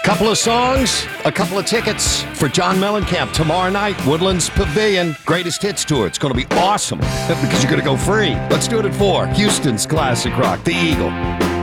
Couple of songs, a couple of tickets for John Mellencamp tomorrow night, Woodlands Pavilion, Greatest Hits Tour. It's going to be awesome because you're going to go free. Let's do it at 4. Houston's classic rock, The Eagle.